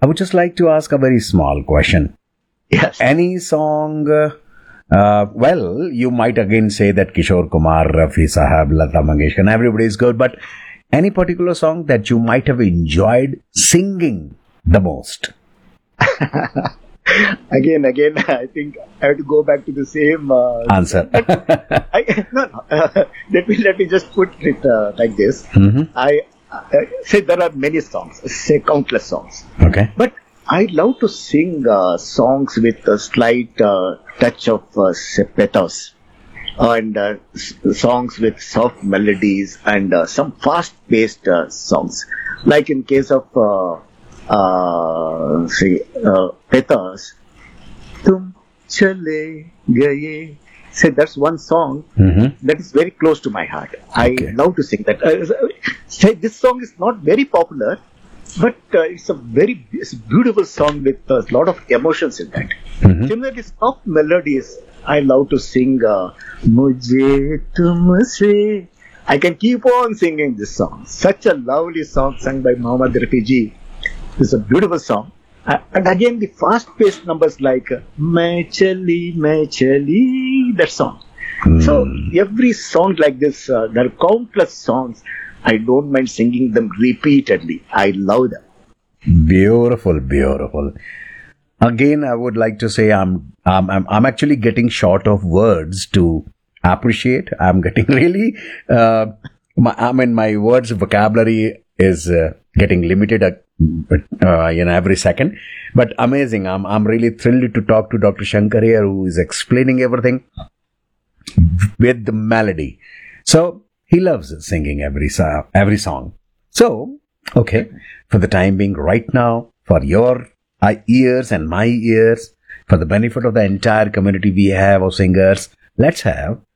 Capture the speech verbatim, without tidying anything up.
I would just like to ask a very small question. Yes. Any song, uh, uh, well, you might again say that Kishore Kumar, Rafi Sahab, Lata Mangeshkar, and everybody is good, but any particular song that you might have enjoyed singing the most? again, again, I think I have to go back to the same uh, answer. I, no, no. Uh, let me let me just put it uh, like this. Mm-hmm. I uh, say there are many songs, say countless songs. Okay. But I love to sing uh, songs with a slight uh, touch of uh, pathos, and uh, s- songs with soft melodies and uh, some fast-paced uh, songs. Like in case of uh, uh, say uh, pathos, "Tum chale gaye." Say that's one song Mm-hmm. that is very close to my heart. I Okay. love to sing that. Uh, say this song is not very popular, but uh, it's a very it's a beautiful song with a lot of emotions in that. Mm-hmm. Similarly, soft melodies. I love to sing uh, Mujhe Tumse. I can keep on singing this song. Such a lovely song sung by Mohammad Rafi ji. It's a beautiful song. Uh, and again, the fast-paced numbers like uh, Main Chali, Main Chali, that song. So every song like this, uh, there are countless songs. I don't mind singing them repeatedly. I love them. Beautiful, beautiful. Again, I would like to say I'm, I'm, I'm, I'm actually getting short of words to appreciate. I'm getting really, uh, my, I mean, my words vocabulary is uh, getting limited, uh, uh, you know, every second. But amazing. I'm, I'm really thrilled to talk to Doctor Shankar here, who is explaining everything with the melody. So he loves singing every so- every song. So, okay, for the time being, right now, for your uh, ears and my ears, for the benefit of the entire community we have of singers, let's have